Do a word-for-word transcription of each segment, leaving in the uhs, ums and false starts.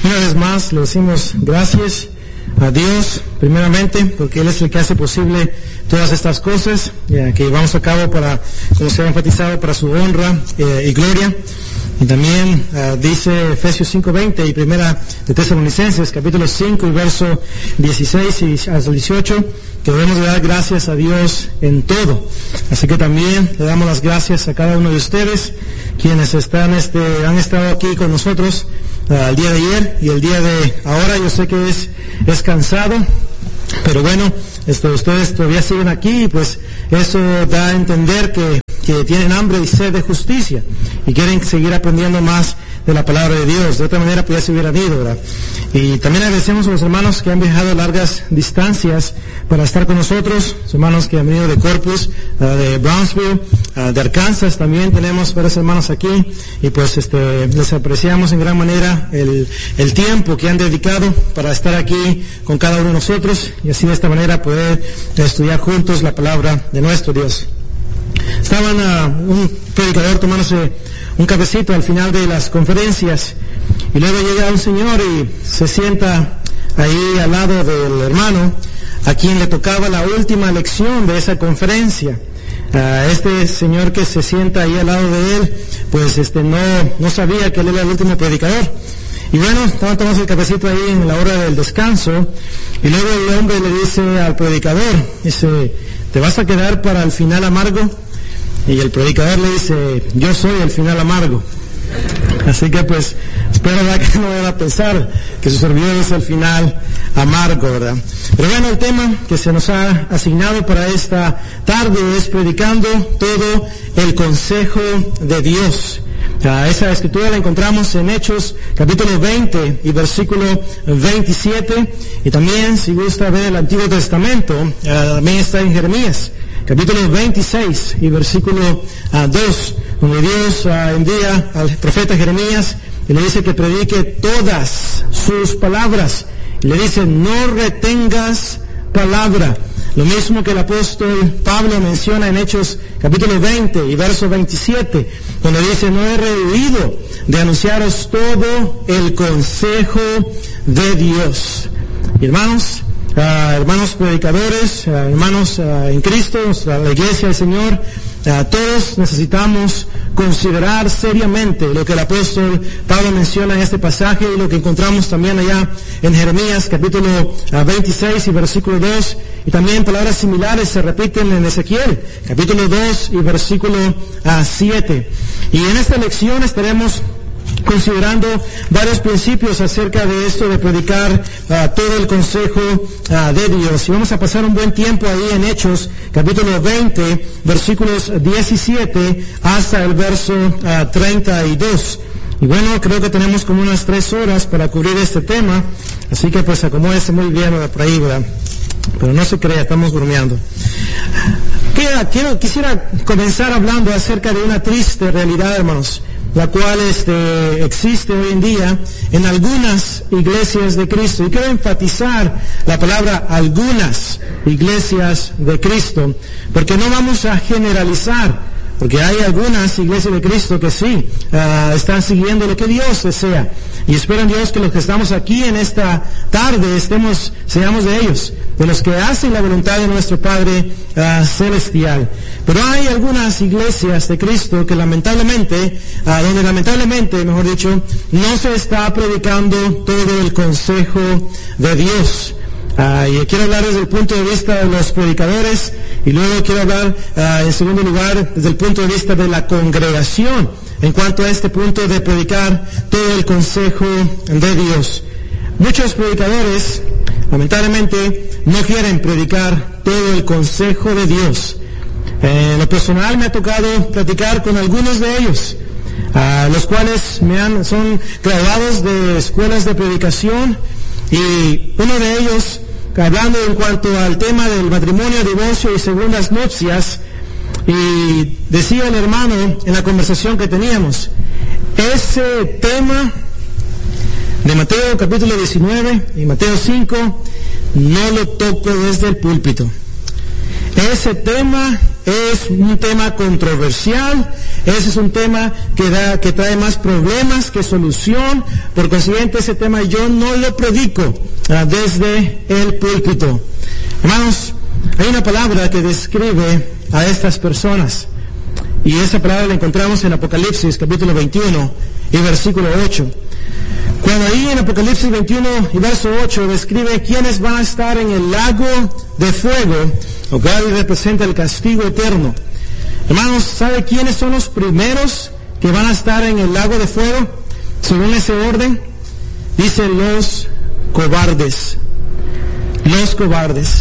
Una vez más le decimos gracias a Dios, primeramente, porque Él es el que hace posible todas estas cosas eh, que llevamos a cabo para, como se ha enfatizado, para su honra eh, y gloria. Y también uh, dice Efesios cinco veinte y Primera de Tesalonicenses, capítulo cinco y verso dieciséis y hasta dieciocho, que debemos de dar gracias a Dios en todo. Así que también le damos las gracias a cada uno de ustedes, quienes están, este, han estado aquí con nosotros uh, el día de ayer y el día de ahora. Yo sé que es, es cansado, pero bueno, este, ustedes todavía siguen aquí y pues eso da a entender que que tienen hambre y sed de justicia y quieren seguir aprendiendo más de la palabra de Dios. De otra manera pues ya se hubieran ido, ¿verdad? Y también agradecemos a los hermanos que han viajado largas distancias para estar con nosotros, los hermanos que han venido de Corpus, uh, de Brownsville, uh, de Arkansas. También tenemos varios hermanos aquí y pues este les apreciamos en gran manera el, el tiempo que han dedicado para estar aquí con cada uno de nosotros y así de esta manera poder estudiar juntos la palabra de nuestro Dios. Estaban uh, un predicador tomándose un cafecito al final de las conferencias y luego llega un señor y se sienta ahí al lado del hermano a quien le tocaba la última lección de esa conferencia. Uh, este señor que se sienta ahí al lado de él, pues este no, no sabía que él era el último predicador. Y bueno, estaban tomando el cafecito ahí en la hora del descanso y luego el hombre le dice al predicador, dice, ¿te vas a quedar para el final amargo? Y el predicador le dice, yo soy el final amargo. Así que pues, espero ¿verdad? que no vayan a pensar que su servidor es el final amargo, ¿verdad? Pero bueno, el tema que se nos ha asignado para esta tarde es predicando todo el consejo de Dios. Uh, esa escritura la encontramos en Hechos capítulo veinte y versículo veintisiete, y también si gusta ver el Antiguo Testamento, uh, también está en Jeremías capítulo veintiséis y versículo uh, dos, donde Dios uh, envía al profeta Jeremías y le dice que predique todas sus palabras, y le dice, no retengas palabra. Lo mismo que el apóstol Pablo menciona en Hechos capítulo veinte y verso veintisiete, donde dice, no he rehuido de anunciaros todo el consejo de Dios. Y hermanos, uh, hermanos predicadores, uh, hermanos uh, en Cristo, la iglesia del Señor, uh, todos necesitamos considerar seriamente lo que el apóstol Pablo menciona en este pasaje y lo que encontramos también allá en Jeremías capítulo uh, veintiséis y versículo dos, y también palabras similares se repiten en Ezequiel capítulo dos y versículo uh, siete. Y en esta lección estaremos considerando varios principios acerca de esto de predicar uh, todo el consejo uh, de Dios. Y vamos a pasar un buen tiempo ahí en Hechos capítulo veinte, versículos diecisiete hasta el verso uh, treinta y dos. Y bueno, creo que tenemos como unas tres horas para cubrir este tema, así que pues acomódese muy bien por ahí, ¿verdad? Pero no se crea, estamos bromeando. Quiero, quisiera comenzar hablando acerca de una triste realidad, hermanos, la cual este, existe hoy en día en algunas iglesias de Cristo. Y quiero enfatizar la palabra algunas iglesias de Cristo, porque no vamos a generalizar, porque hay algunas iglesias de Cristo que sí uh, están siguiendo lo que Dios desea. Y espero en Dios que los que estamos aquí en esta tarde estemos, seamos de ellos, de los que hacen la voluntad de nuestro Padre uh, Celestial. Pero hay algunas iglesias de Cristo que lamentablemente, uh, donde lamentablemente, mejor dicho, no se está predicando todo el consejo de Dios. Uh, y quiero hablar desde el punto de vista de los predicadores, y luego quiero hablar uh, en segundo lugar desde el punto de vista de la congregación en cuanto a este punto de predicar todo el consejo de Dios. Muchos predicadores lamentablemente no quieren predicar todo el consejo de Dios. Eh, en lo personal me ha tocado platicar con algunos de ellos, uh, los cuales me han, son graduados de escuelas de predicación, y uno de ellos, hablando en cuanto al tema del matrimonio, divorcio y segundas nupcias, y decía el hermano en la conversación que teníamos, ese tema de Mateo capítulo diecinueve y Mateo cinco no lo toco desde el púlpito. Ese tema es un tema controversial, ese es un tema que, da, que trae más problemas que solución. Por consiguiente, ese tema yo no lo predico uh, desde el púlpito. Hermanos, hay una palabra que describe a estas personas, y esa palabra la encontramos en Apocalipsis capítulo veintiuno y versículo ocho. Cuando ahí en Apocalipsis veintiuno y verso ocho describe quiénes van a estar en el lago de fuego, lo cual representa el castigo eterno. Hermanos, ¿sabe quiénes son los primeros que van a estar en el lago de fuego? Según ese orden, dice los cobardes. Los cobardes.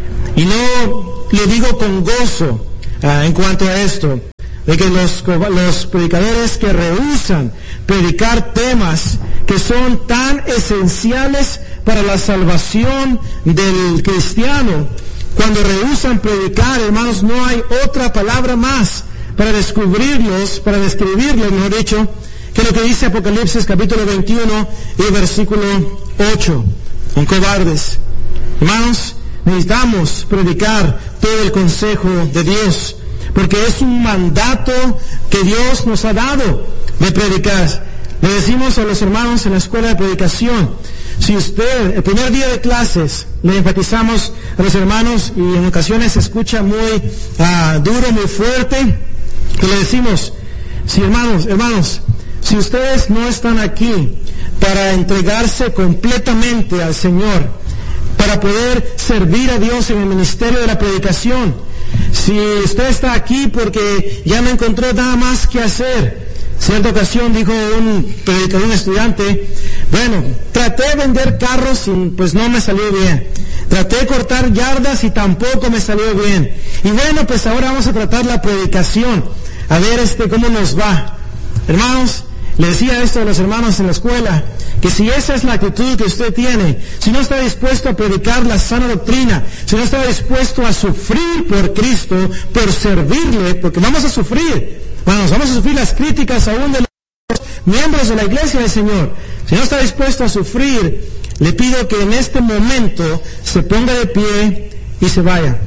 Y no lo digo con gozo uh, en cuanto a esto, de que los, los predicadores que rehúsan predicar temas que son tan esenciales para la salvación del cristiano, cuando rehúsan predicar, hermanos, no hay otra palabra más para descubrirlos, para describirlos, mejor dicho, que lo que dice Apocalipsis capítulo veintiuno y versículo ocho. Son cobardes. Hermanos, necesitamos predicar todo el consejo de Dios, porque es un mandato que Dios nos ha dado de predicar. Le decimos a los hermanos en la escuela de predicación, si usted, el primer día de clases, le enfatizamos a los hermanos, y en ocasiones se escucha muy uh, duro, muy fuerte, que le decimos, si hermanos, hermanos, si ustedes no están aquí para entregarse completamente al Señor, para poder servir a Dios en el ministerio de la predicación, si usted está aquí porque ya no encontró nada más que hacer. Cierta ocasión dijo un predicador, un estudiante, bueno, traté de vender carros y pues no me salió bien. Traté de cortar yardas y tampoco me salió bien. Y bueno, pues ahora vamos a tratar la predicación, a ver este cómo nos va. Hermanos, le decía esto a los hermanos en la escuela, que si esa es la actitud que usted tiene, si no está dispuesto a predicar la sana doctrina, si no está dispuesto a sufrir por Cristo, por servirle, porque vamos a sufrir, vamos, vamos a sufrir las críticas aún de los miembros de la iglesia del Señor. Si no está dispuesto a sufrir, le pido que en este momento se ponga de pie y se vaya.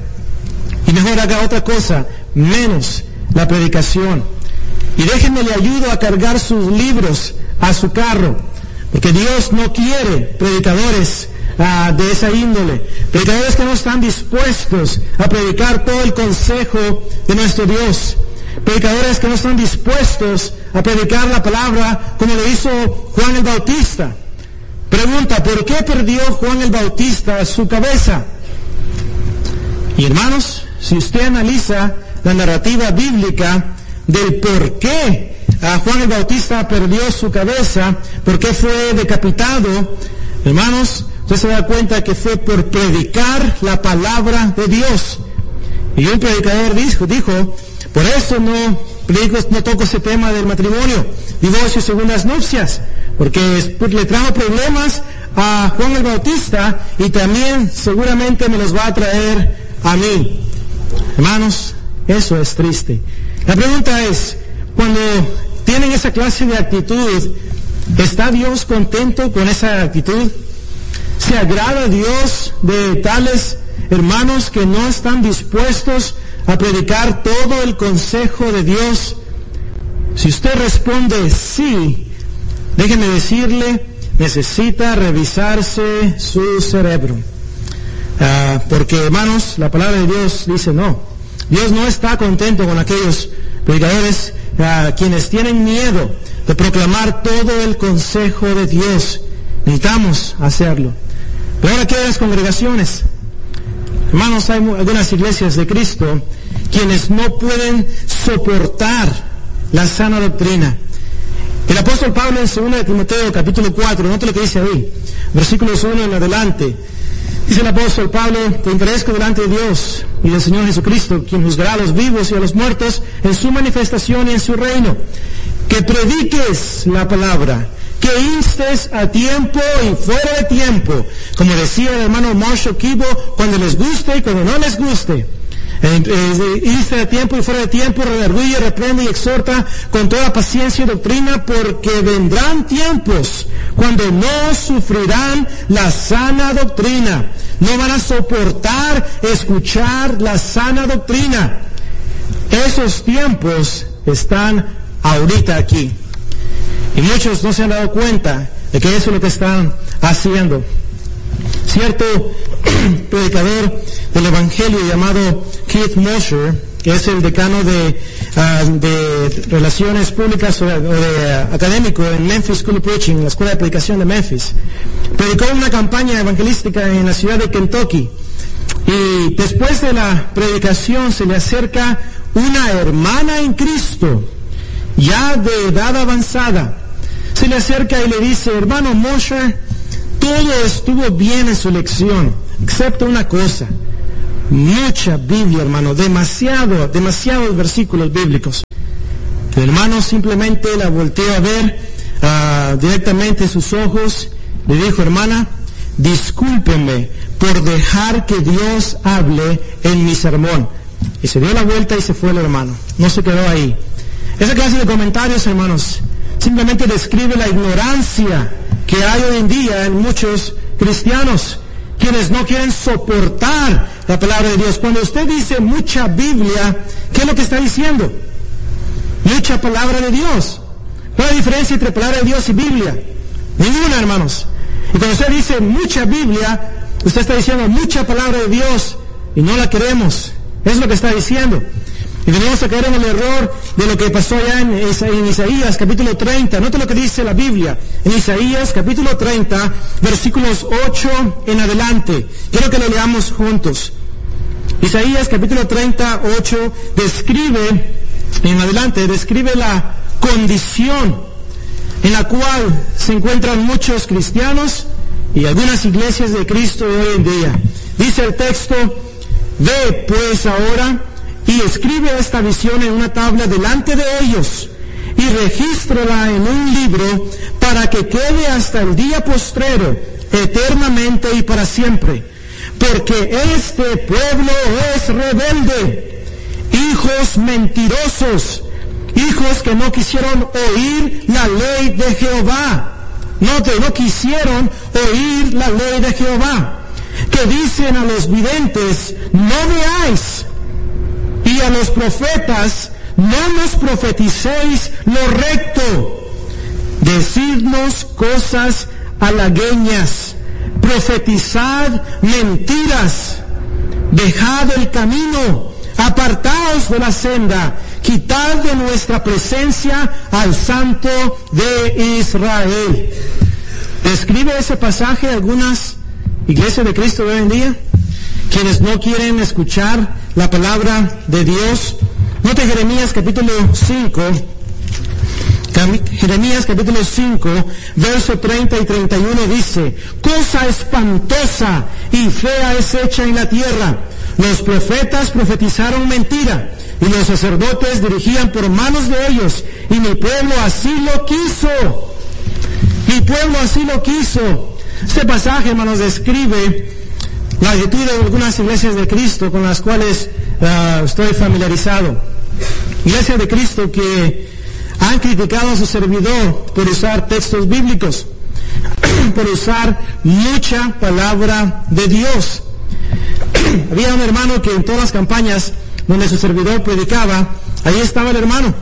Y mejor haga otra cosa, menos la predicación. Y déjenme le ayudo a cargar sus libros a su carro, porque Dios no quiere predicadores uh, de esa índole, predicadores que no están dispuestos a predicar todo el consejo de nuestro Dios, predicadores que no están dispuestos a predicar la palabra como lo hizo Juan el Bautista. Pregunta, ¿por qué perdió Juan el Bautista su cabeza? Y hermanos, si usted analiza la narrativa bíblica del por qué a Juan el Bautista perdió su cabeza, por qué fue decapitado, hermanos, usted se da cuenta que fue por predicar la palabra de Dios. Y un predicador dijo, dijo por eso no predico, no toco ese tema del matrimonio, divorcio y segundas nupcias, porque le trajo problemas a Juan el Bautista y también seguramente me los va a traer a mí. Hermanos, eso es triste. La pregunta es, cuando tienen esa clase de actitud, ¿está Dios contento con esa actitud? ¿Se agrada a Dios de tales hermanos que no están dispuestos a predicar todo el consejo de Dios? Si usted responde sí, déjeme decirle, necesita revisarse su cerebro. Uh, porque, hermanos, la palabra de Dios dice no. Dios no está contento con aquellos predicadores uh, quienes tienen miedo de proclamar todo el consejo de Dios. Necesitamos hacerlo. Pero ahora quedan las congregaciones. Hermanos, hay algunas iglesias de Cristo quienes no pueden soportar la sana doctrina. El apóstol Pablo en segunda de Timoteo capítulo cuatro, note lo que dice ahí, versículos uno en adelante. Dice el apóstol Pablo, te encarezco delante de Dios y del Señor Jesucristo, quien juzgará a los vivos y a los muertos en su manifestación y en su reino, que prediques la palabra, que instes a tiempo y fuera de tiempo, como decía el hermano Marshall Kibo, cuando les guste y cuando no les guste. Inste a tiempo y fuera de tiempo, redarguye, reprende y exhorta con toda paciencia y doctrina, porque vendrán tiempos cuando no sufrirán la sana doctrina, no van a soportar escuchar la sana doctrina. Esos tiempos están ahorita aquí. Y muchos no se han dado cuenta de que eso es lo que están haciendo. Cierto predicador del Evangelio llamado Keith Mosher, que es el decano de, uh, de Relaciones Públicas o de, o de uh, académico en Memphis School of Preaching, la escuela de predicación de Memphis, predicó una campaña evangelística en la ciudad de Kentucky. Y después de la predicación se le acerca una hermana en Cristo, ya de edad avanzada. Se le acerca y le dice: hermano Mosher, todo estuvo bien en su lección, excepto una cosa. Mucha Biblia, hermano, demasiado, demasiados versículos bíblicos. El hermano simplemente la volteó a ver uh, directamente en sus ojos. Le dijo: hermana, discúlpeme por dejar que Dios hable en mi sermón. Y se dio la vuelta y se fue el hermano. No se quedó ahí. Esa clase de comentarios, hermanos, simplemente describe la ignorancia que hay hoy en día en muchos cristianos, quienes no quieren soportar la palabra de Dios. Cuando usted dice mucha Biblia, ¿qué es lo que está diciendo? Mucha palabra de Dios. ¿Cuál es la diferencia entre palabra de Dios y Biblia? Ninguna, hermanos. Y cuando usted dice mucha Biblia, usted está diciendo mucha palabra de Dios y no la queremos. Eso es lo que está diciendo. Y venimos a caer en el error de lo que pasó allá en, en Isaías capítulo treinta. Note lo que dice la Biblia. En Isaías capítulo treinta, versículos ocho en adelante. Quiero que lo leamos juntos. Isaías capítulo treinta, ocho, describe, en adelante, describe la condición en la cual se encuentran muchos cristianos y algunas iglesias de Cristo de hoy en día. Dice el texto: ve pues ahora y escribe esta visión en una tabla delante de ellos, y regístrala en un libro, para que quede hasta el día postrero, eternamente y para siempre. Porque este pueblo es rebelde, hijos mentirosos, hijos que no quisieron oír la ley de Jehová. Note, no quisieron oír la ley de Jehová. Que dicen a los videntes: no veáis, y a los profetas: no nos profeticéis lo recto. Decidnos cosas halagüeñas, profetizad mentiras. Dejad el camino, apartaos de la senda, quitad de nuestra presencia al Santo de Israel. Describe ese pasaje algunas iglesias de Cristo de hoy en día, quienes no quieren escuchar la palabra de Dios. Note Jeremías capítulo cinco, Jeremías capítulo cinco, verso treinta y treinta y uno dice: cosa espantosa y fea es hecha en la tierra. Los profetas profetizaron mentira, y los sacerdotes dirigían por manos de ellos, y mi pueblo así lo quiso. Mi pueblo así lo quiso. Este pasaje, hermanos, describe la actitud de algunas iglesias de Cristo con las cuales uh, estoy familiarizado. Iglesias de Cristo que han criticado a su servidor por usar textos bíblicos, por usar mucha palabra de Dios. Había un hermano que en todas las campañas donde su servidor predicaba, ahí estaba el hermano.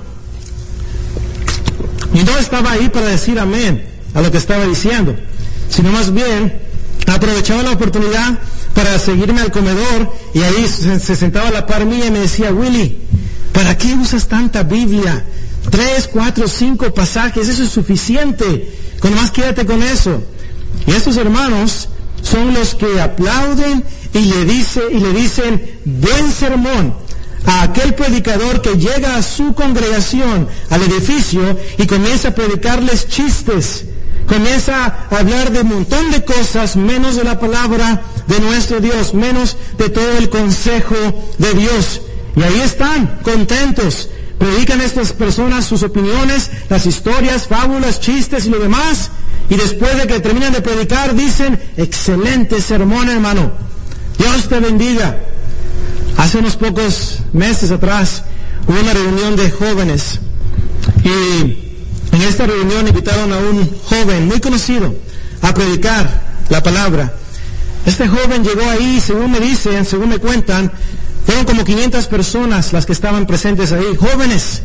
Y no estaba ahí para decir amén a lo que estaba diciendo, sino más bien aprovechaba la oportunidad para seguirme al comedor, y ahí se, se sentaba a la par mía y me decía: Willy, ¿para qué usas tanta Biblia? Tres, cuatro, cinco pasajes, eso es suficiente, con más quédate con eso. Y estos hermanos son los que aplauden y le, dice, y le dicen buen sermón a aquel predicador que llega a su congregación, al edificio, y comienza a predicarles chistes, comienza a hablar de un montón de cosas, menos de la palabra de nuestro Dios, menos de todo el consejo de Dios. Y ahí están, contentos. Predican estas personas sus opiniones, las historias, fábulas, chistes y lo demás. Y después de que terminan de predicar, dicen: excelente sermón, hermano. Dios te bendiga. Hace unos pocos meses atrás hubo una reunión de jóvenes. Y en esta reunión invitaron a un joven muy conocido a predicar la palabra. Este joven llegó ahí, según me dicen, según me cuentan, Fueron como quinientas personas las que estaban presentes ahí, jóvenes.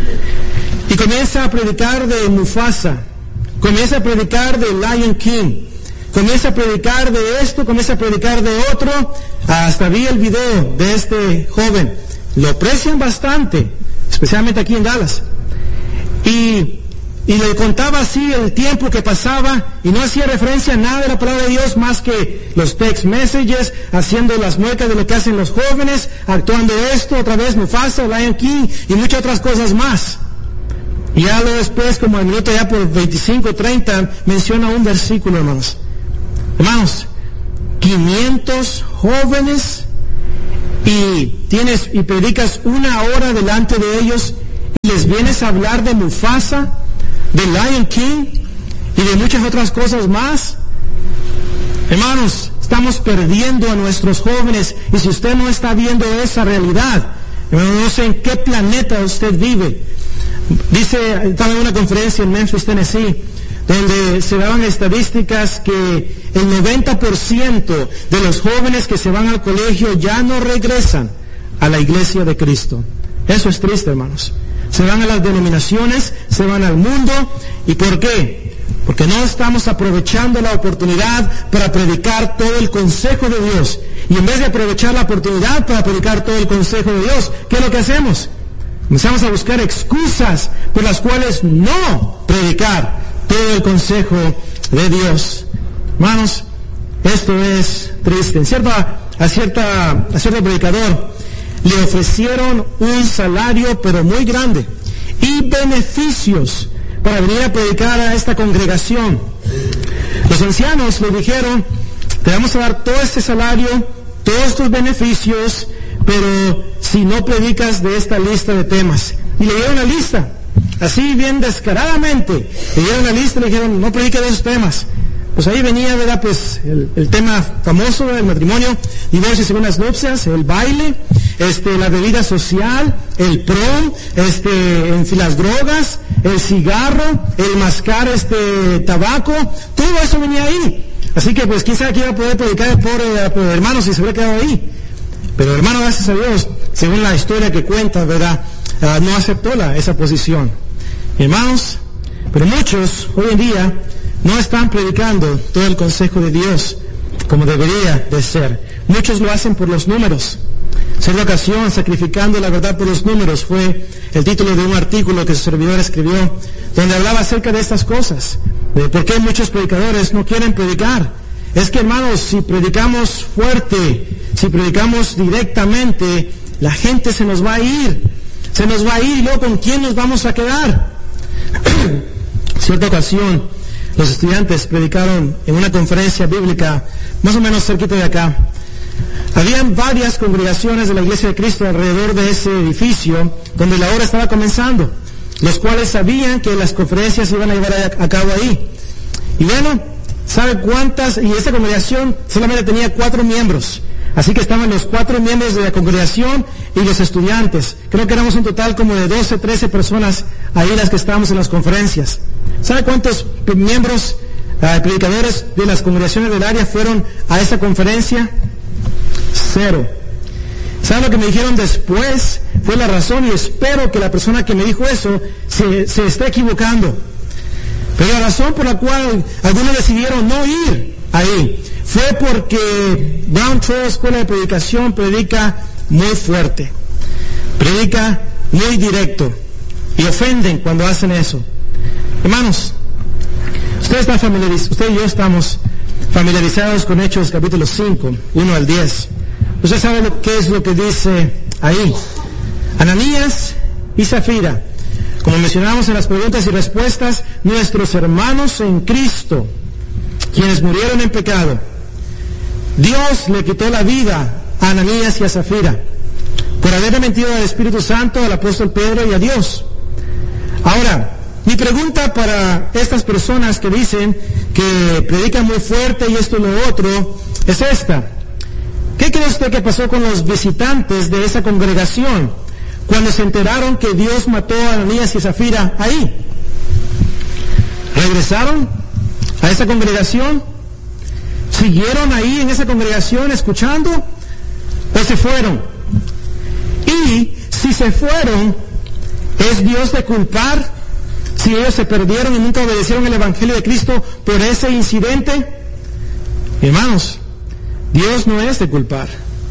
Y comienza a predicar de Mufasa, comienza a predicar de Lion King, comienza a predicar de esto, comienza a predicar de otro. Hasta vi el video de este joven. Lo aprecian bastante, especialmente aquí en Dallas. Y, y le contaba así el tiempo que pasaba y no hacía referencia a nada de la palabra de Dios más que los text messages, haciendo las muecas de lo que hacen los jóvenes, actuando esto, otra vez Mufasa, Lion King y muchas otras cosas más. Y ya luego después, como el minuto ya por veinticinco, treinta, menciona un versículo, hermanos. Hermanos, quinientos jóvenes y tienes y predicas una hora delante de ellos y les vienes a hablar de Mufasa, de Lion King y de muchas otras cosas más. Hermanos, estamos perdiendo a nuestros jóvenes y si usted no está viendo esa realidad, no sé en qué planeta usted vive. Dice, estaba en una conferencia en Memphis, Tennessee, donde se daban estadísticas que el noventa por ciento de los jóvenes que se van al colegio ya no regresan a la iglesia de Cristo. Eso es triste, hermanos. Se van a las denominaciones, se van al mundo. ¿Y por qué? Porque no estamos aprovechando la oportunidad para predicar todo el consejo de Dios. Y en vez de aprovechar la oportunidad para predicar todo el consejo de Dios, ¿qué es lo que hacemos? Comenzamos a buscar excusas por las cuales no predicar todo el consejo de Dios. Hermanos, esto es triste. En cierta, a, cierta, a cierto predicador le ofrecieron un salario pero muy grande y beneficios para venir a predicar a esta congregación. Los ancianos le dijeron, te vamos a dar todo este salario, todos estos beneficios, pero si no predicas de esta lista de temas. Y le dieron la lista, así bien descaradamente, le dieron la lista y le dijeron, no predique de esos temas. Pues ahí venía, ¿verdad? Pues el, el tema famoso del matrimonio, divorcio y segundas nupcias, el baile, este, la bebida social, el prom, este, en fin, las drogas, el cigarro, el mascar este tabaco, todo eso venía ahí. Así que pues quién sabe que iba a poder predicar el pobre, pobre hermano si se hubiera quedado ahí. Pero hermano, gracias a Dios, según la historia que cuenta, ¿verdad? Uh, no aceptó la, esa posición. Hermanos, pero muchos hoy en día no están predicando todo el consejo de Dios como debería de ser. Muchos lo hacen por los números. Ser la ocasión, sacrificando la verdad por los números, fue el título de un artículo que su servidor escribió, donde hablaba acerca de estas cosas, de por qué muchos predicadores no quieren predicar. Es que, hermanos, si predicamos fuerte, si predicamos directamente, la gente se nos va a ir, se nos va a ir y luego ¿con quién nos vamos a quedar? Cierta ocasión, los estudiantes predicaron en una conferencia bíblica más o menos cerquita de acá. Habían varias congregaciones de la Iglesia de Cristo alrededor de ese edificio donde la obra estaba comenzando, los cuales sabían que las conferencias se iban a llevar a cabo ahí. Y bueno, ¿sabe cuántas? Y esta congregación solamente tenía cuatro miembros. Así que estaban los cuatro miembros de la congregación y los estudiantes. Creo que éramos un total como de doce, trece personas ahí las que estábamos en las conferencias. ¿Sabe cuántos miembros, uh, predicadores de las congregaciones del área fueron a esa conferencia? Cero. ¿Sabe lo que me dijeron después? Fue la razón, y espero que la persona que me dijo eso se, se esté equivocando. Pero la razón por la cual algunos decidieron no ir ahí fue porque Brown Trail Escuela de Predicación predica muy fuerte, predica muy directo y ofenden cuando hacen eso. Hermanos, usted está familiarizado, usted y yo estamos familiarizados con Hechos capítulo cinco, uno al diez. Usted sabe lo que es lo que dice ahí. Ananías y Zafira, como mencionamos en las preguntas y respuestas, nuestros hermanos en Cristo, quienes murieron en pecado, Dios le quitó la vida a Ananías y a Zafira por haberle mentido al Espíritu Santo, al apóstol Pedro y a Dios. Ahora, mi pregunta para estas personas que dicen que predican muy fuerte y esto y lo otro es esta. ¿Qué cree usted que pasó con los visitantes de esa congregación cuando se enteraron que Dios mató a Ananías y Zafira ahí? ¿Regresaron a esa congregación? ¿Siguieron ahí en esa congregación escuchando? ¿O se fueron? Y si se fueron, ¿es Dios de culpar si ellos se perdieron y nunca obedecieron el Evangelio de Cristo por ese incidente? Hermanos, Dios no es de culpar.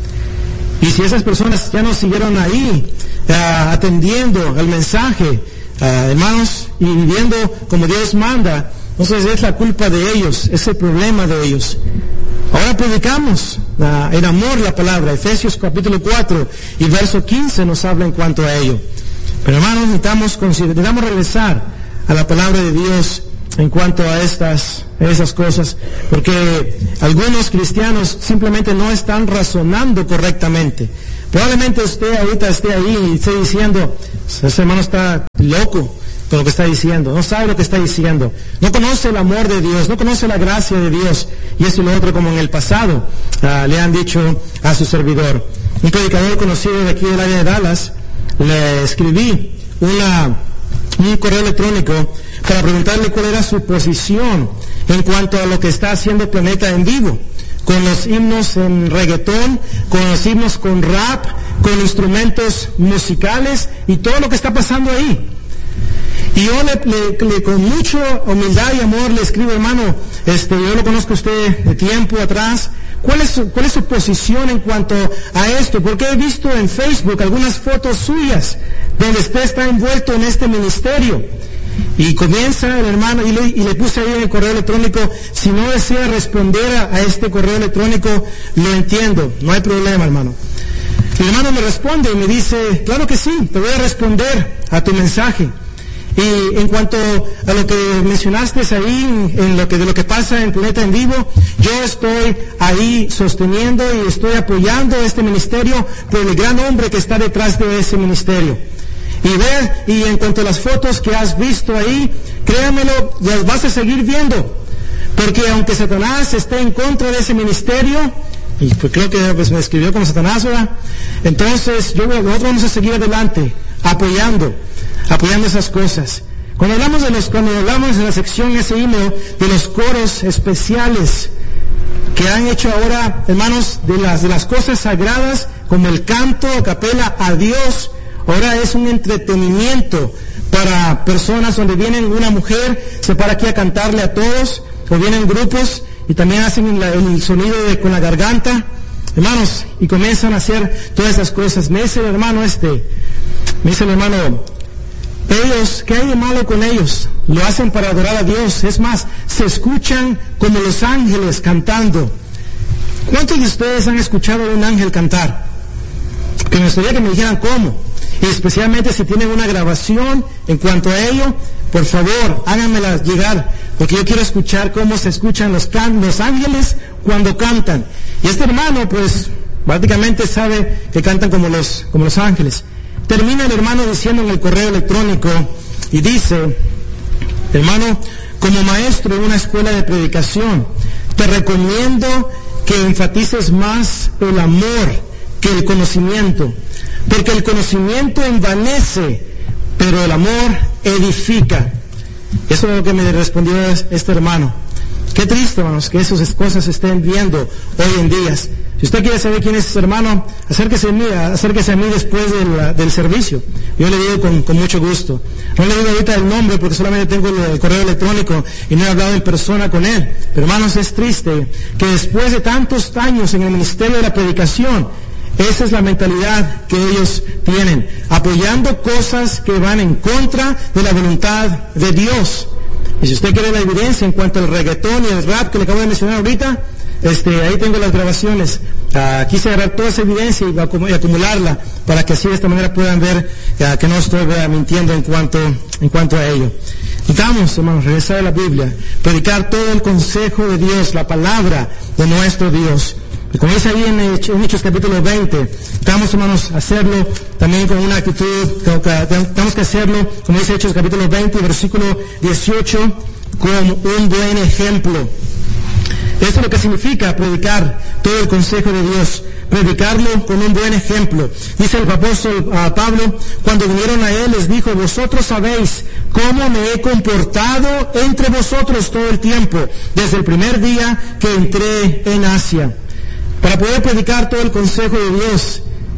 Y si esas personas ya no siguieron ahí, uh, atendiendo al mensaje, uh, hermanos, y viviendo como Dios manda, entonces es la culpa de ellos, es el problema de ellos. Ahora predicamos uh, en amor la palabra. Efesios capítulo cuatro y verso quince nos habla en cuanto a ello. Pero hermanos, necesitamos, necesitamos regresar a la palabra de Dios en cuanto a estas, a esas cosas, porque algunos cristianos simplemente no están razonando correctamente. Probablemente usted ahorita esté ahí y esté diciendo, ese hermano está loco con lo que está diciendo, no sabe lo que está diciendo, no conoce el amor de Dios, no conoce la gracia de Dios, y esto y lo otro, como en el pasado uh, le han dicho a su servidor. Un predicador conocido de aquí del área de Dallas, le escribí una, un correo electrónico para preguntarle cuál era su posición en cuanto a lo que está haciendo Planeta en Vivo, con los himnos en reggaetón, con los himnos con rap, con instrumentos musicales y todo lo que está pasando ahí. Y yo le, le, le, con mucha humildad y amor le escribo, hermano, este, yo lo conozco a usted de tiempo atrás, ¿cuál es, su, ¿cuál es su posición en cuanto a esto? Porque he visto en Facebook algunas fotos suyas donde usted está envuelto en este ministerio. Y comienza el hermano, y le, y le puse ahí en el correo electrónico, si no desea responder a, a este correo electrónico, lo entiendo, no hay problema, hermano. El hermano me responde y me dice, claro que sí, te voy a responder a tu mensaje. Y en cuanto a lo que mencionaste ahí, en lo que, de lo que pasa en Planeta en Vivo, yo estoy ahí sosteniendo y estoy apoyando este ministerio por el gran hombre que está detrás de ese ministerio. Y ve, y en cuanto a las fotos que has visto ahí, créamelo, las vas a seguir viendo. Porque aunque Satanás esté en contra de ese ministerio, y pues creo que pues, me escribió como Satanás, ¿verdad? Entonces, yo, nosotros vamos a seguir adelante, apoyando, apoyando esas cosas. Cuando hablamos de los, cuando hablamos de la sección ese himno, de los coros especiales que han hecho ahora, hermanos, de las, de las cosas sagradas, como el canto a capela a Dios, ahora es un entretenimiento para personas donde vienen una mujer, se para aquí a cantarle a todos, o vienen grupos y también hacen la, el sonido de, con la garganta, hermanos, y comienzan a hacer todas esas cosas. Me dice el hermano este, me dice el hermano, ellos, ¿qué hay de malo con ellos? Lo hacen para adorar a Dios, es más, se escuchan como los ángeles cantando. ¿Cuántos de ustedes han escuchado a un ángel cantar? Que me gustaría que me dijeran cómo. Y especialmente si tienen una grabación en cuanto a ello, por favor, háganmela llegar, porque yo quiero escuchar cómo se escuchan los, can los ángeles cuando cantan. Y este hermano, pues, prácticamente sabe que cantan como los, como los ángeles. Termina el hermano diciendo en el correo electrónico, y dice, hermano, como maestro en una escuela de predicación, te recomiendo que enfatices más el amor que el conocimiento, porque el conocimiento envanece, pero el amor edifica. Eso es lo que me respondió este hermano. Qué triste, hermanos, que esas cosas se estén viendo hoy en día. Si usted quiere saber quién es ese hermano, acérquese a mí, acérquese a mí después del, del servicio. Yo le digo con, con mucho gusto. No le digo ahorita el nombre porque solamente tengo el correo electrónico y no he hablado en persona con él. Pero hermanos, es triste que después de tantos años en el ministerio de la predicación, esa es la mentalidad que ellos tienen, apoyando cosas que van en contra de la voluntad de Dios. Y si usted quiere la evidencia en cuanto al reggaetón y el rap que le acabo de mencionar ahorita, este, ahí tengo las grabaciones. Uh, quise agarrar toda esa evidencia y, acum y acumularla para que así de esta manera puedan ver uh, que no estoy uh, mintiendo en cuanto, en cuanto a ello. Necesitamos, hermanos, regresar a la Biblia, predicar todo el consejo de Dios, la palabra de nuestro Dios. Y como dice ahí en Hechos capítulo veinte, necesitamos, hermanos, hacerlo también con una actitud, tenemos que hacerlo, como dice Hechos capítulo veinte, versículo dieciocho, con un buen ejemplo. Esto es lo que significa predicar todo el consejo de Dios, predicarlo con un buen ejemplo. Dice el apóstol uh, Pablo, cuando vinieron a él les dijo, vosotros sabéis cómo me he comportado entre vosotros todo el tiempo, desde el primer día que entré en Asia. Para poder predicar todo el consejo de Dios,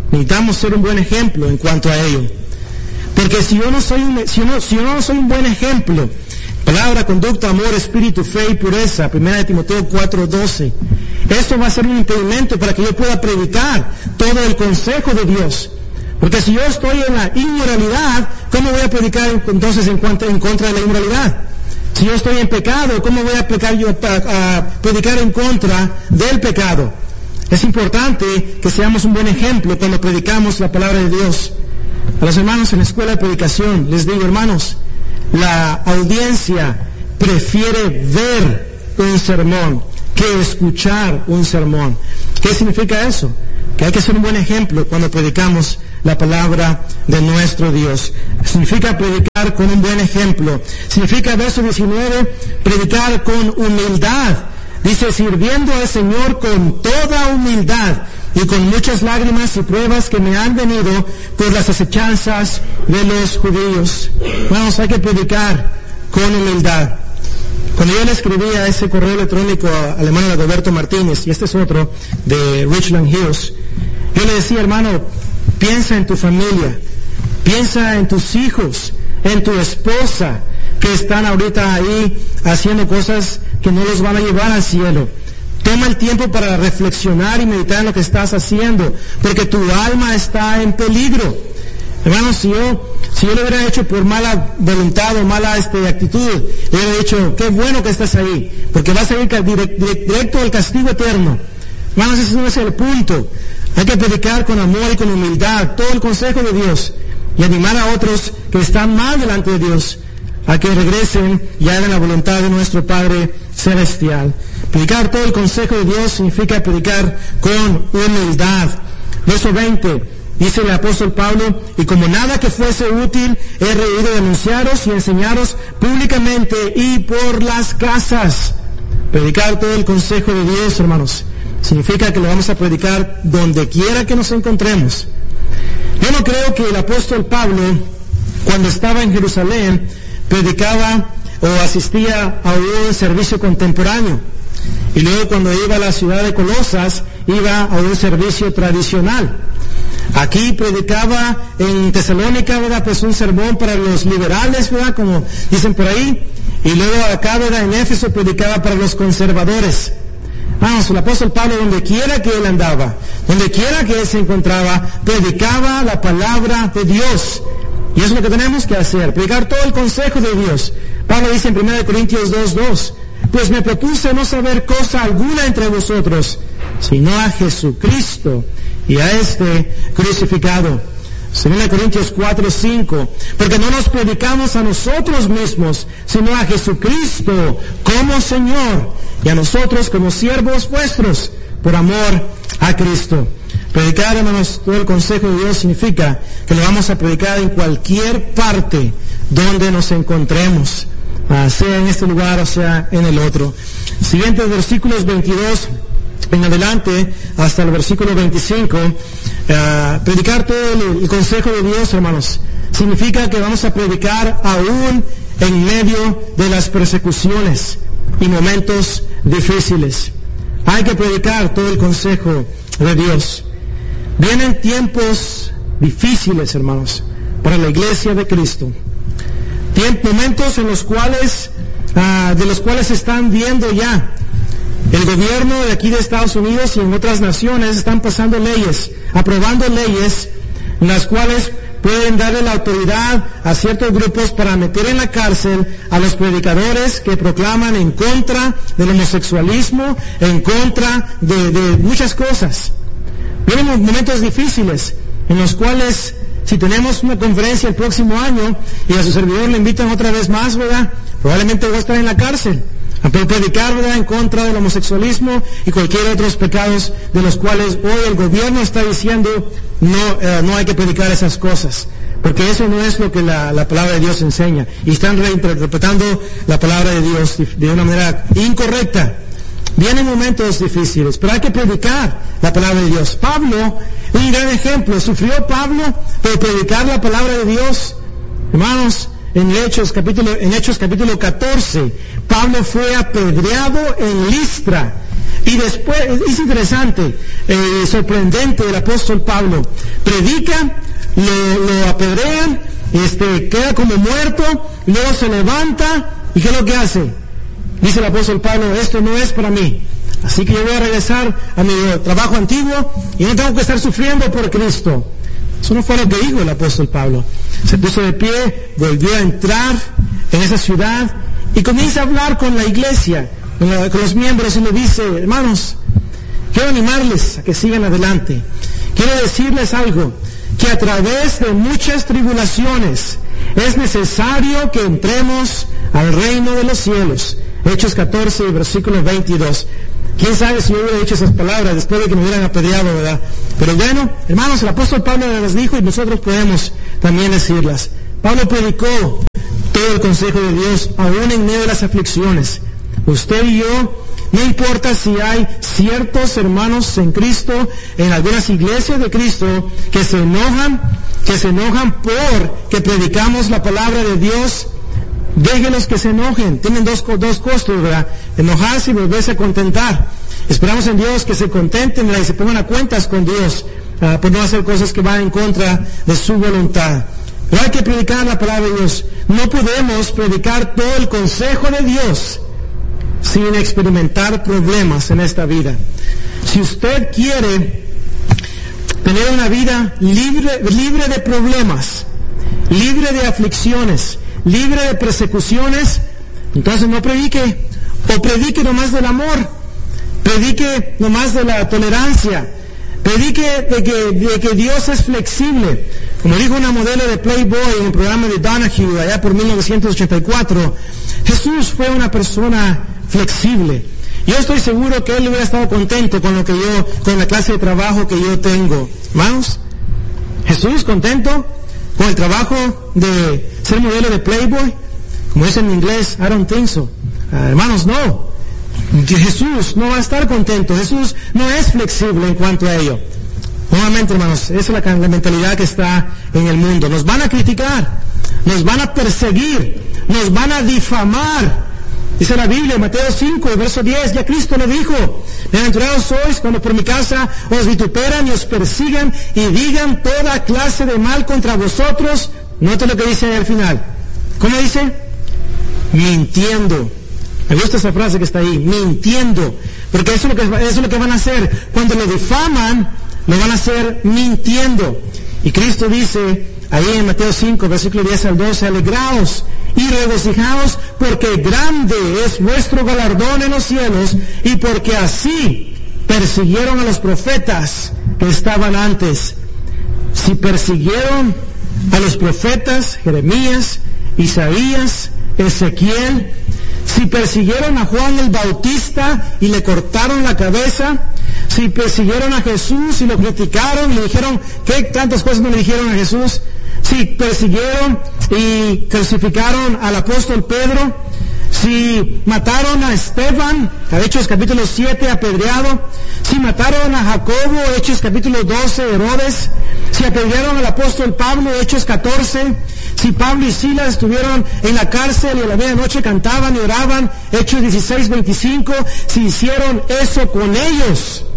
necesitamos ser un buen ejemplo en cuanto a ello. Porque si yo no soy un, si yo no, si yo no soy un buen ejemplo, palabra, conducta, amor, espíritu, fe y pureza, primera de Timoteo cuatro doce, esto va a ser un impedimento para que yo pueda predicar todo el consejo de Dios. Porque si yo estoy en la inmoralidad, ¿cómo voy a predicar entonces en, cuanto, en contra de la inmoralidad? Si yo estoy en pecado, ¿cómo voy a, pecar yo, a, a predicar en contra del pecado? Es importante que seamos un buen ejemplo cuando predicamos la palabra de Dios. A los hermanos en la escuela de predicación les digo, hermanos, la audiencia prefiere ver un sermón que escuchar un sermón. ¿Qué significa eso? Que hay que ser un buen ejemplo cuando predicamos la palabra de nuestro Dios. Significa predicar con un buen ejemplo. Significa, verso diecinueve, predicar con humildad. Dice, sirviendo al Señor con toda humildad y con muchas lágrimas y pruebas que me han venido por las acechanzas de los judíos. Vamos, hay que predicar con humildad. Cuando yo le escribía ese correo electrónico al hermano Adalberto Martínez, y este es otro de Richland Hills, yo le decía, hermano, piensa en tu familia, piensa en tus hijos, en tu esposa, que están ahorita ahí haciendo cosas que no los van a llevar al cielo. Toma el tiempo para reflexionar y meditar en lo que estás haciendo, porque tu alma está en peligro. Hermanos, si yo, si yo lo hubiera hecho por mala voluntad o mala este, actitud, le hubiera dicho, qué bueno que estás ahí, porque vas a ir directo al castigo eterno. Hermanos, ese no es el punto. Hay que predicar con amor y con humildad todo el consejo de Dios y animar a otros que están mal delante de Dios a que regresen y hagan la voluntad de nuestro Padre Celestial. Predicar todo el consejo de Dios significa predicar con humildad. Verso veinte, dice el apóstol Pablo, y como nada que fuese útil, he reído de anunciaros y enseñaros públicamente y por las casas. Predicar todo el consejo de Dios, hermanos, significa que lo vamos a predicar donde quiera que nos encontremos. Yo no creo que el apóstol Pablo, cuando estaba en Jerusalén, predicaba o asistía a un servicio contemporáneo. Y luego cuando iba a la ciudad de Colosas, iba a un servicio tradicional. Aquí predicaba en Tesalónica, ¿verdad? Pues un sermón para los liberales, ¿verdad? Como dicen por ahí. Y luego acá, ¿verdad? En Éfeso predicaba para los conservadores. Vamos, el apóstol Pablo, donde quiera que él andaba, donde quiera que él se encontraba, predicaba la palabra de Dios. Y eso es lo que tenemos que hacer, predicar todo el consejo de Dios. Pablo dice en primera de Corintios dos dos, pues me propuse no saber cosa alguna entre vosotros, sino a Jesucristo y a este crucificado. segunda de Corintios cuatro cinco, porque no nos predicamos a nosotros mismos, sino a Jesucristo como Señor, y a nosotros como siervos vuestros, por amor a Cristo. Predicar, hermanos, todo el consejo de Dios significa que lo vamos a predicar en cualquier parte donde nos encontremos, sea en este lugar o sea en el otro. Siguientes versículos veintidós en adelante hasta el versículo veinticinco, uh, predicar todo el, el consejo de Dios, hermanos, significa que vamos a predicar aún en medio de las persecuciones y momentos difíciles. Hay que predicar todo el consejo de Dios. Vienen tiempos difíciles, hermanos, para la iglesia de Cristo. Tiemp- momentos en los cuales, uh, de los cuales se están viendo ya. El gobierno de aquí de Estados Unidos y en otras naciones están pasando leyes, aprobando leyes en las cuales pueden darle la autoridad a ciertos grupos para meter en la cárcel a los predicadores que proclaman en contra del homosexualismo, en contra de, de muchas cosas. Vienen momentos difíciles en los cuales, si tenemos una conferencia el próximo año y a su servidor le invitan otra vez más, ¿verdad? Probablemente va a estar en la cárcel a predicar, ¿verdad?, en contra del homosexualismo y cualquier otros pecados de los cuales hoy el gobierno está diciendo no, eh, no hay que predicar esas cosas, porque eso no es lo que la, la palabra de Dios enseña, y están reinterpretando la palabra de Dios de una manera incorrecta. Vienen momentos difíciles, pero hay que predicar la palabra de Dios. Pablo, un gran ejemplo, sufrió Pablo por predicar la palabra de Dios. Hermanos, en Hechos capítulo, en Hechos capítulo catorce, Pablo fue apedreado en Listra. Y después, es interesante, eh, sorprendente, el apóstol Pablo predica, lo, lo apedrean, este, queda como muerto, luego se levanta, ¿y qué es lo que hace? Dice el apóstol Pablo, esto no es para mí, así que yo voy a regresar a mi trabajo antiguo y no tengo que estar sufriendo por Cristo. Eso no fue lo que dijo el apóstol Pablo. Se puso de pie, volvió a entrar en esa ciudad y comienza a hablar con la iglesia, con, la, con los miembros, y le dice, hermanos, quiero animarles a que sigan adelante. Quiero decirles algo, que a través de muchas tribulaciones es necesario que entremos al reino de los cielos. Hechos catorce, versículo veintidós. Quién sabe si yo hubiera dicho esas palabras después de que me hubieran apedreado, ¿verdad? Pero bueno, hermanos, el apóstol Pablo las dijo y nosotros podemos también decirlas. Pablo predicó todo el consejo de Dios, aún en medio de las aflicciones. Usted y yo, no importa si hay ciertos hermanos en Cristo, en algunas iglesias de Cristo, que se enojan, que se enojan por que predicamos la palabra de Dios, déjenlos que se enojen. Tienen dos, dos costos, ¿verdad? Enojarse y volverse a contentar. Esperamos en Dios que se contenten, ¿verdad? Y se pongan a cuentas con Dios uh, por no hacer cosas que van en contra de su voluntad. Pero hay que predicar la palabra de Dios. No podemos predicar todo el consejo de Dios sin experimentar problemas en esta vida. Si usted quiere tener una vida libre, libre de problemas, libre de aflicciones, libre de persecuciones, entonces no predique, o predique nomás del amor, predique nomás de la tolerancia, predique de que, de que Dios es flexible. Como dijo una modelo de Playboy en el programa de Donahue allá por mil novecientos ochenta y cuatro, Jesús fue una persona flexible. Yo estoy seguro que él hubiera estado contento con lo que yo, con la clase de trabajo que yo tengo. Hermanos, Jesús contento con el trabajo de ser modelo de Playboy, como dice en inglés, I don't think so. Uh, hermanos, no. Jesús no va a estar contento. Jesús no es flexible en cuanto a ello. Nuevamente, hermanos, esa es la, la mentalidad que está en el mundo. Nos van a criticar, nos van a perseguir, nos van a difamar. Dice la Biblia, Mateo cinco, verso diez, ya Cristo lo dijo: bienaventurados sois cuando por mi causa os vituperan y os persigan y digan toda clase de mal contra vosotros. Note lo que dice ahí al final. ¿Cómo dice? Mintiendo. Me gusta esa frase que está ahí, mintiendo. Porque eso es lo que, eso es lo que van a hacer. Cuando lo difaman, lo van a hacer mintiendo. Y Cristo dice ahí en Mateo cinco, versículo diez al doce, alegraos y regocijaos, porque grande es vuestro galardón en los cielos, y porque así persiguieron a los profetas que estaban antes. Si persiguieron a los profetas Jeremías, Isaías, Ezequiel, si persiguieron a Juan el Bautista y le cortaron la cabeza, si persiguieron a Jesús y lo criticaron y le dijeron, ¿qué tantas cosas no le dijeron a Jesús? Si persiguieron y crucificaron al apóstol Pedro, si mataron a Esteban, Hechos capítulo siete, apedreado, si mataron a Jacobo, Hechos capítulo doce, Herodes, si apedrearon al apóstol Pablo, Hechos catorce, si Pablo y Silas estuvieron en la cárcel y a la medianoche cantaban y oraban, Hechos dieciséis, veinticinco, si hicieron eso con ellos,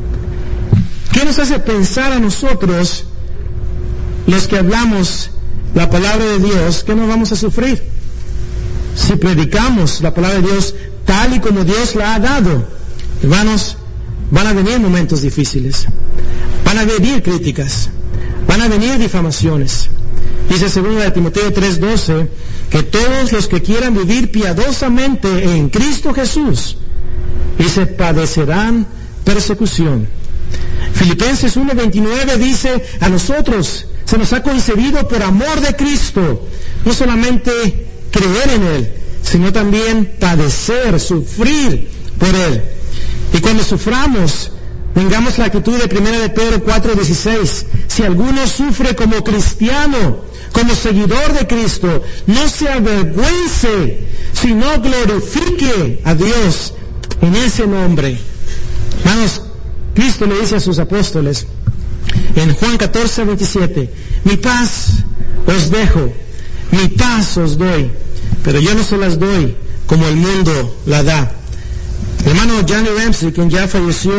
¿qué nos hace pensar a nosotros, los que hablamos la palabra de Dios, que no vamos a sufrir? Si predicamos la palabra de Dios tal y como Dios la ha dado, hermanos, van a venir momentos difíciles, van a venir críticas, van a venir difamaciones. Dice segunda de Timoteo tres doce, que todos los que quieran vivir piadosamente en Cristo Jesús, dice, padecerán persecución. Filipenses uno veintinueve dice, a nosotros se nos ha concedido por amor de Cristo, no solamente creer en Él, sino también padecer, sufrir por Él. Y cuando suframos, tengamos la actitud de primera de Pedro cuatro dieciséis, si alguno sufre como cristiano, como seguidor de Cristo, no se avergüence, sino glorifique a Dios en ese nombre. Hermanos, Cristo le dice a sus apóstoles en Juan catorce veintisiete, mi paz os dejo, mi paz os doy, pero yo no se las doy como el mundo la da. Hermano, hermano Johnny Ramsey, quien ya falleció,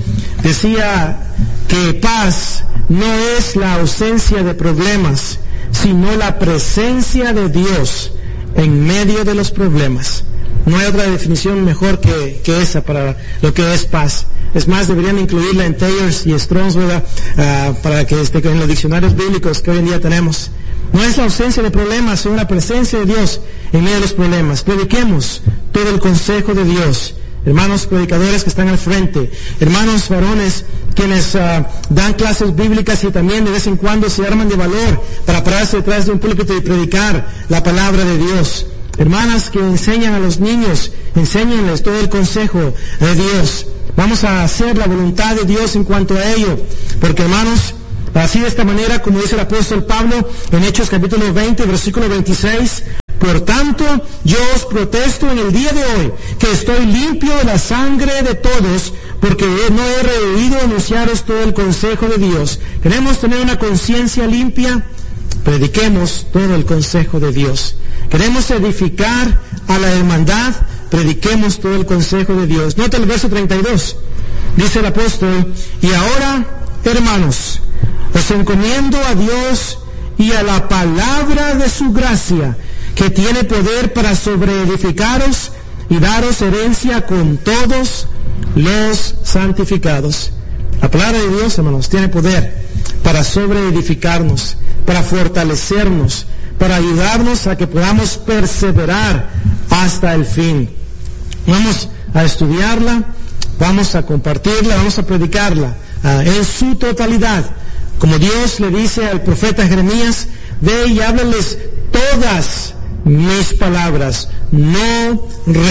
decía que paz no es la ausencia de problemas, sino la presencia de Dios en medio de los problemas. No hay otra definición mejor que, que esa para lo que es paz. Es más, deberían incluirla en Thayers y Strong's, ¿verdad? Uh, para que esté en los diccionarios bíblicos que hoy en día tenemos. No es la ausencia de problemas, sino la presencia de Dios en medio de los problemas. Prediquemos todo el consejo de Dios. Hermanos predicadores que están al frente, hermanos varones quienes uh, dan clases bíblicas y también de vez en cuando se arman de valor para pararse detrás de un púlpito y predicar la palabra de Dios. Hermanas que enseñan a los niños, enséñenles todo el consejo de Dios. Vamos a hacer la voluntad de Dios en cuanto a ello, porque hermanos, así de esta manera, como dice el apóstol Pablo en Hechos capítulo veinte, versículo veintiséis, por tanto, yo os protesto en el día de hoy que estoy limpio de la sangre de todos, porque no he rehuido anunciaros todo el consejo de Dios. ¿Queremos tener una conciencia limpia? Prediquemos todo el consejo de Dios. ¿Queremos edificar a la hermandad? Prediquemos todo el consejo de Dios. Nota el verso treinta y dos. Dice el apóstol, y ahora, hermanos, os encomiendo a Dios y a la palabra de su gracia, que tiene poder para sobreedificaros y daros herencia con todos los santificados. La palabra de Dios, hermanos, tiene poder para sobreedificarnos, para fortalecernos, para ayudarnos a que podamos perseverar hasta el fin. Vamos a estudiarla, vamos a compartirla, vamos a predicarla uh, en su totalidad. Como Dios le dice al profeta Jeremías, ve y háblales todas mis palabras, no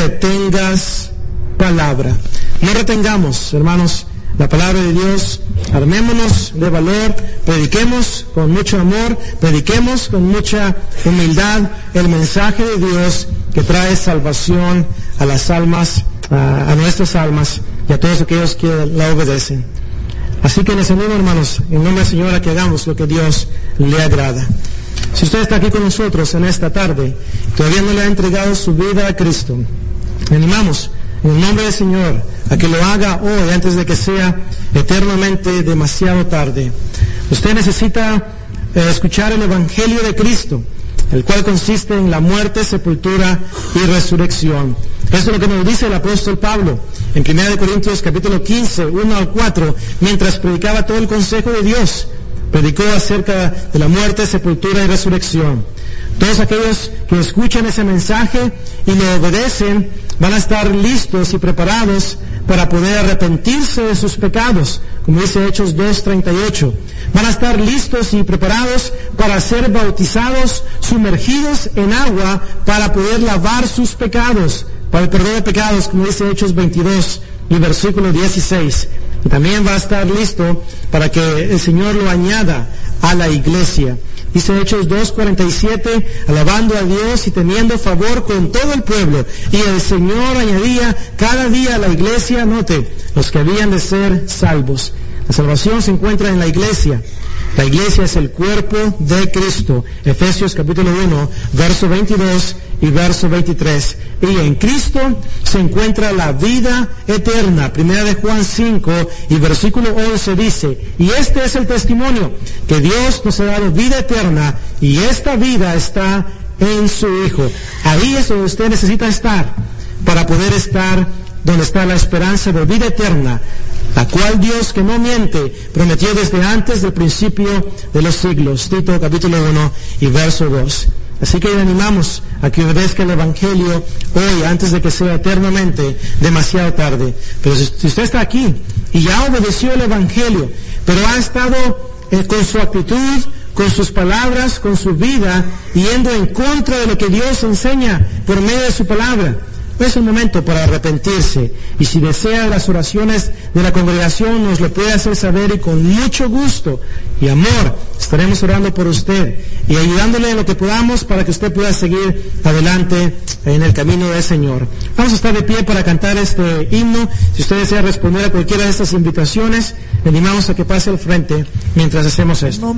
retengas palabra. No retengamos, hermanos, la palabra de Dios. Armémonos de valor, prediquemos con mucho amor, prediquemos con mucha humildad el mensaje de Dios que trae salvación a las almas, a, a nuestras almas y a todos aquellos que la obedecen. Así que les animo, hermanos, en nombre del Señor, a que hagamos lo que Dios le agrada. Si usted está aquí con nosotros en esta tarde, todavía no le ha entregado su vida a Cristo, le animamos en el nombre del Señor a que lo haga hoy antes de que sea eternamente demasiado tarde. Usted necesita eh, escuchar el Evangelio de Cristo, el cual consiste en la muerte, sepultura y resurrección. Esto es lo que nos dice el apóstol Pablo en primera de Corintios capítulo quince, uno al cuatro, mientras predicaba todo el consejo de Dios. Predicó acerca de la muerte, sepultura y resurrección. Todos aquellos que escuchan ese mensaje y lo obedecen van a estar listos y preparados para poder arrepentirse de sus pecados, como dice Hechos dos treinta y ocho. Van a estar listos y preparados para ser bautizados, sumergidos en agua, para poder lavar sus pecados, para el perdón de pecados, como dice Hechos veintidós y versículo dieciséis. Y también va a estar listo para que el Señor lo añada a la iglesia. Dice Hechos dos cuarenta y siete, alabando a Dios y teniendo favor con todo el pueblo. Y el Señor añadía cada día a la iglesia, note, los que habían de ser salvos. La salvación se encuentra en la iglesia. La iglesia es el cuerpo de Cristo. Efesios capítulo uno, verso veintidós y verso veintitrés. Y en Cristo se encuentra la vida eterna. Primera de Juan cinco y versículo once dice, y este es el testimonio, que Dios nos ha dado vida eterna, y esta vida está en su Hijo. Ahí es donde usted necesita estar, para poder estar donde está la esperanza de vida eterna, la cual Dios, que no miente, prometió desde antes del principio de los siglos. Tito capítulo uno y verso dos. Así que le animamos a que obedezca el Evangelio hoy, antes de que sea eternamente demasiado tarde. Pero si, si usted está aquí y ya obedeció el Evangelio, pero ha estado eh, con su actitud, con sus palabras, con su vida, yendo en contra de lo que Dios enseña por medio de su palabra, es el momento para arrepentirse. Y si desea las oraciones de la congregación, nos lo puede hacer saber, y con mucho gusto y amor estaremos orando por usted y ayudándole en lo que podamos para que usted pueda seguir adelante en el camino del Señor. Vamos a estar de pie para cantar este himno. Si usted desea responder a cualquiera de estas invitaciones, le animamos a que pase al frente mientras hacemos esto.